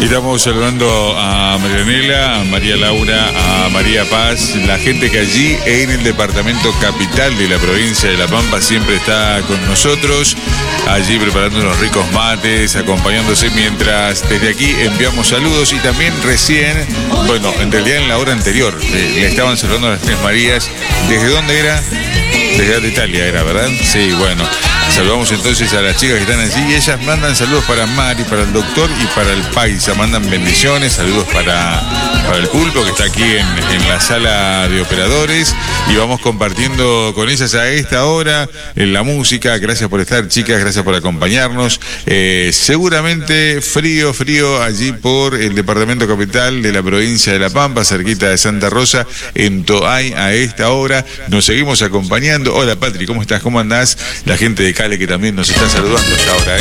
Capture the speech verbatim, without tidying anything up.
Estamos saludando a Marianela, a María Laura, a María Paz, la gente que allí en el departamento capital de la provincia de La Pampa siempre está con nosotros, allí preparando unos ricos mates, acompañándose mientras desde aquí enviamos saludos y también recién, bueno, en realidad en la hora anterior, eh, le estaban saludando a las Tres Marías. ¿Desde dónde era? Desde Italia era, ¿verdad? Sí, bueno. Saludamos entonces a las chicas que están allí y ellas mandan saludos para Mari, para el doctor y para el paisa. Mandan bendiciones, saludos para, para el pulpo que está aquí en, en la sala de operadores y vamos compartiendo con ellas a esta hora en la música. Gracias por estar, chicas, gracias por acompañarnos. Eh, seguramente frío, frío allí por el departamento capital de la provincia de La Pampa, cerquita de Santa Rosa, en Toay a esta hora. Nos seguimos acompañando. Hola Patri, ¿cómo estás? ¿Cómo andás? La gente de Cale que también nos está saludando hasta ahora, ¿eh?